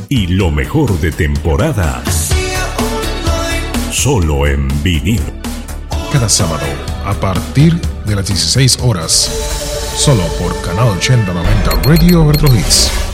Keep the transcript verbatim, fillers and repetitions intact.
y lo mejor de temporada. Solo en vinil. Cada sábado, a partir de las dieciséis horas, solo por Canal ochenta noventa Radio Retro Hits.